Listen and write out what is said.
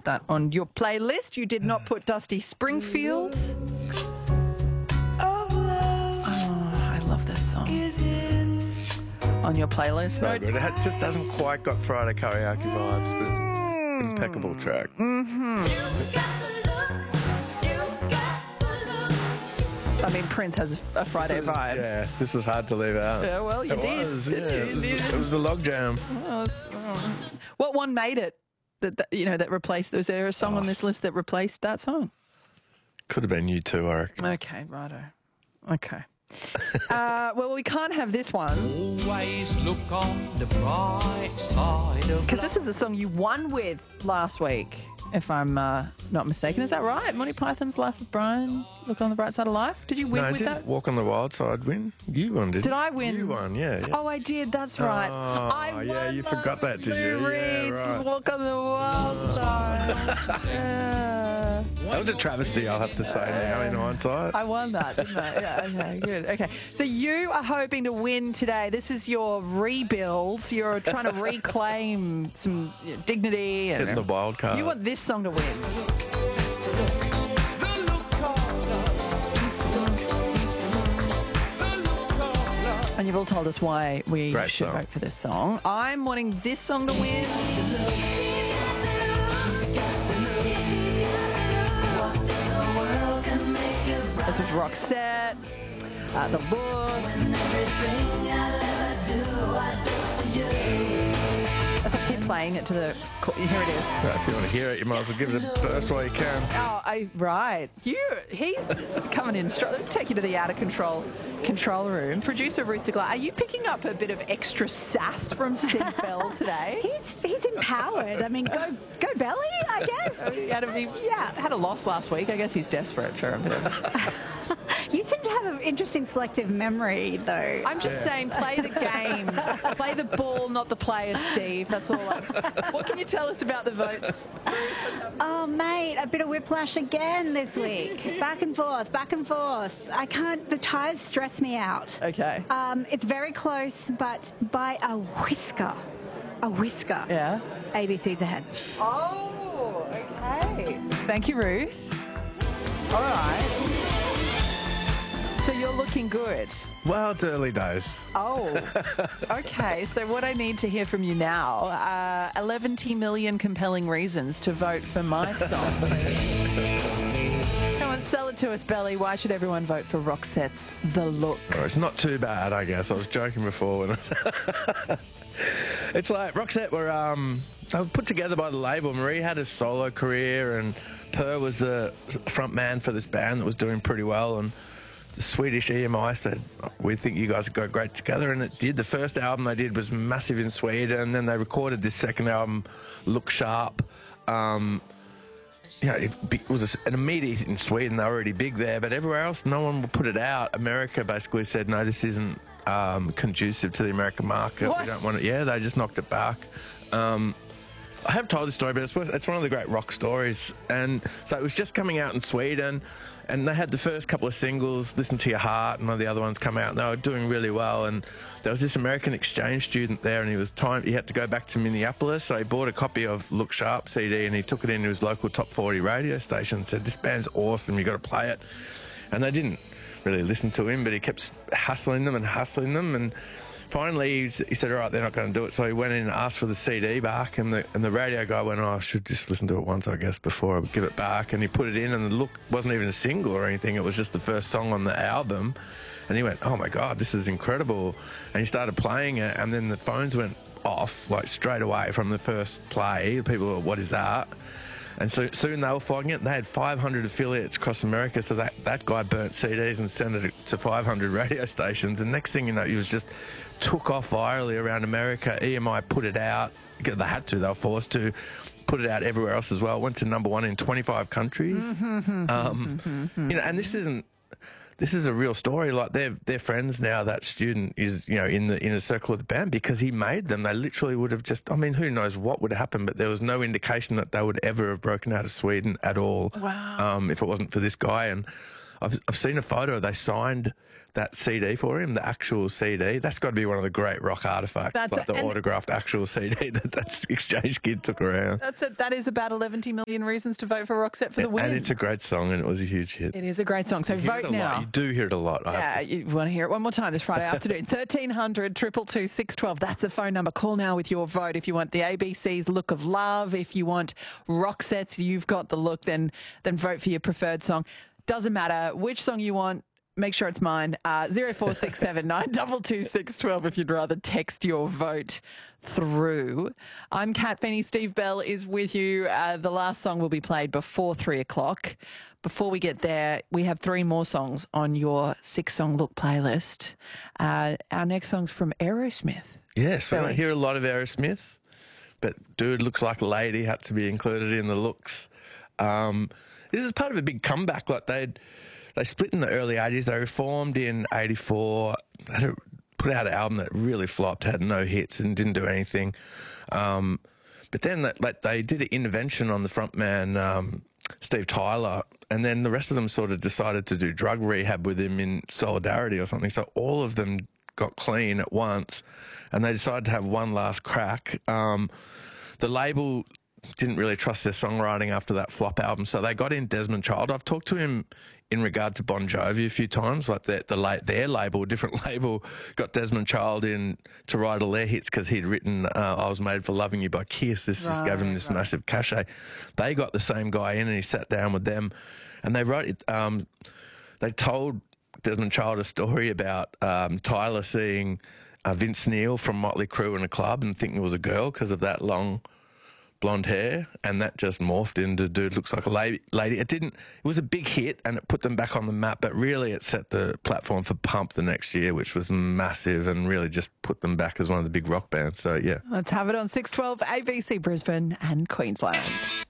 that on your playlist. You did not put Dusty Springfield. I love this song. On your playlist. So good. It just doesn't quite got Friday karaoke vibes, but impeccable track. I mean, Prince has a Friday vibe. Yeah, this is hard to leave out. Yeah, well, you did. It was the logjam. What one made it? That replaced. Was there a song on this list that replaced that song? Could have been you too, I reckon. Okay, righto. Okay. Well, we can't have this one. Always look on the bright side of because this is the song you won with last week, if I'm not mistaken. Is that right? Monty Python's Life of Brian, Look on the Bright Side of Life? Did you win with that? Walk on the Wild Side win? You won, didn't you? Did I win? You won, yeah. Oh, I did. That's right. I won yeah, you forgot that, did you? Reed's right. Walk on the Wild Side. Yeah. That was a travesty, I'll have to say now, in hindsight. I won that, didn't I? Yeah, okay, good. Okay, so you are hoping to win today. This is your rebuild. You're trying to reclaim some dignity. Hitting the wild card. You want this song to win. And you've all told us why we should vote for this song. I'm wanting this song to win. This was Roxette, The Look. If I keep playing it to the... Here it is. If you want to hear it, you might as well give it a burst while you can. Oh, right. He's coming in strong. Let me take you to the out-of-control room. Producer Ruth DeGla, are you picking up a bit of extra sass from Steve Bell today? He's empowered. I mean, go Belly, I guess. Had a loss last week. I guess he's desperate for a bit of... You seem to have an interesting selective memory, though. I'm just saying, play the game. Play the ball, not the players, Steve. That's all. What can you tell us about the votes? Oh, mate, a bit of whiplash again this week. Back and forth, back and forth. I can't... The ties stress me out. Okay. It's very close, but by a whisker. A whisker. Yeah. ABC's ahead. Oh, okay. Thank you, Ruth. All right. So you're looking good. Well, it's early days. Oh, okay. So what I need to hear from you now, 11 million compelling reasons to vote for my song. Come on, sell it to us, Belly. Why should everyone vote for Roxette's The Look? Oh, it's not too bad, I guess. I was joking before. It's like Roxette they were put together by the label. Marie had a solo career and Per was the front man for this band that was doing pretty well, and the Swedish EMI said, we think you guys go great together, and it did. The first album they did was massive in Sweden, and then they recorded this second album, Look Sharp. It was an immediate hit in Sweden. They were already big there, but everywhere else, no one would put it out. America basically said, no, this isn't conducive to the American market. What? We don't want it. Yeah, they just knocked it back. I have told this story, but it's one of the great rock stories. And so it was just coming out in Sweden, and they had the first couple of singles, Listen to Your Heart, and one of the other ones come out, and they were doing really well. And there was this American exchange student there, and he had to go back to Minneapolis, so he bought a copy of Look Sharp CD, and he took it into his local top 40 radio station and said, this band's awesome, you got to play it. And they didn't really listen to him, but he kept hustling them, and finally, he said, all right, they're not going to do it. So he went in and asked for the CD back, and the radio guy went, I should just listen to it once, I guess, before I give it back. And he put it in, and the Look wasn't even a single or anything. It was just the first song on the album. And he went, oh, my God, this is incredible. And he started playing it, and then the phones went off, like, straight away from the first play. People were, what is that? And so soon they were flogging it, and they had 500 affiliates across America, so that guy burnt CDs and sent it to 500 radio stations. And next thing you know, he was just took off virally around America. EMI put it out. They had to. They were forced to put it out everywhere else as well. It went to number one in 25 countries. And this is a real story. Like they're friends now. That student is, in the inner circle of the band because he made them. They literally would have just, who knows what would have happened, but there was no indication that they would ever have broken out of Sweden at all. Wow. If it wasn't for this guy. And I've seen a photo. They signed that CD for him, the actual CD. That's got to be one of the great rock artifacts, like the autographed actual CD that Exchange Kid took around. That is about 11 million reasons to vote for Roxette for the win. And it's a great song, and it was a huge hit. It is a great song. So vote now. You do hear it a lot. Yeah, you want to hear it one more time this Friday afternoon. 1300 222 612. That's the phone number. Call now with your vote. If you want the ABC's Look of Love, if you want Roxette's You've Got the Look, then vote for your preferred song. Doesn't matter which song you want. Make sure it's mine. 0467 922 612 if you'd rather text your vote through. I'm Kat Feeney. Steve Bell is with you. The last song will be played before 3 o'clock. Before we get there, we have 3 more songs on your 6-song look playlist. Our next song's from Aerosmith. Yes, we don't hear a lot of Aerosmith, but Dude Looks Like a Lady had to be included in the looks. This is part of a big comeback. Like they split in the early 80s. They reformed in 84. They put out an album that really flopped, had no hits and didn't do anything. But then they did an intervention on the frontman, Steve Tyler, and then the rest of them sort of decided to do drug rehab with him in solidarity or something. So all of them got clean at once, and they decided to have one last crack. The label didn't really trust their songwriting after that flop album, so they got in Desmond Child. I've talked to him in regard to Bon Jovi a few times, like their label, different label, got Desmond Child in to write all their hits because he'd written I Was Made for Loving You by Kiss. This just gave him this massive cachet. They got the same guy in and he sat down with them and they wrote it. They told Desmond Child a story about Tyler seeing Vince Neil from Motley Crue in a club and thinking it was a girl because of that long blonde hair, and that just morphed into Dude Looks Like a Lady. It was a big hit and it put them back on the map, but really it set the platform for Pump the next year, which was massive and really just put them back as one of the big rock bands. So yeah. Let's have it on 612 ABC Brisbane and Queensland.